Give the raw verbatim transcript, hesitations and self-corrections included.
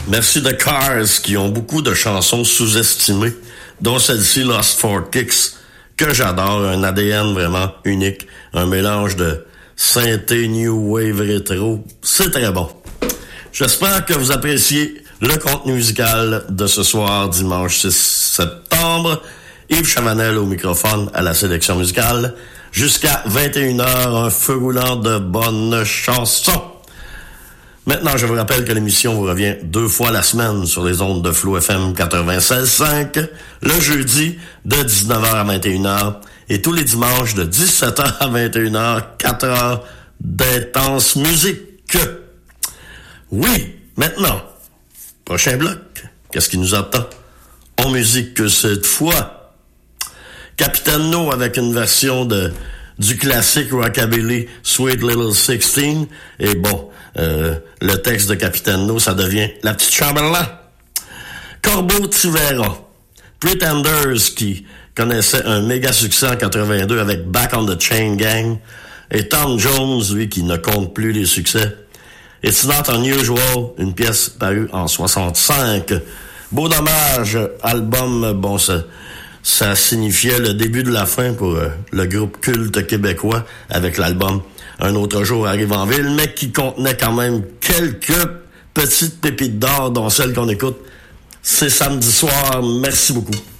Merci The Cars, qui ont beaucoup de chansons sous-estimées, dont celle-ci, Lost for Kicks, que j'adore, un A D N vraiment unique, un mélange de synthé, new wave, rétro, c'est très bon. J'espère que vous appréciez le contenu musical de ce soir, dimanche six septembre. Yves Chavanel au microphone à la sélection musicale. Jusqu'à vingt et une heures, un feu roulant de bonnes chansons. Maintenant, je vous rappelle que l'émission vous revient deux fois la semaine sur les ondes de Flow F M quatre-vingt-seize cinq, le jeudi de dix-neuf heures à vingt et une heures et tous les dimanches de dix-sept heures à vingt et une heures, quatre heures d'intense musique. Oui, maintenant, prochain bloc, qu'est-ce qui nous attend? En musique que cette fois, Capitaine No avec une version de du classique rockabilly Sweet Little sixteen, et bon, Euh, le texte de Capitaine No, ça devient La Petite Chamberlain. Corbeau Tivera, Pretenders, qui connaissait un méga succès en quatre-vingt-deux avec Back on the Chain Gang, et Tom Jones, lui, qui ne compte plus les succès. It's Not Unusual, une pièce parue en soixante-cinq. Beau dommage, album, bon, ça, ça signifiait le début de la fin pour euh, le groupe culte québécois avec l'album Un autre jour arrive en ville, mais qui contenait quand même quelques petites pépites d'or, dont celle qu'on écoute. C'est samedi soir. Merci beaucoup.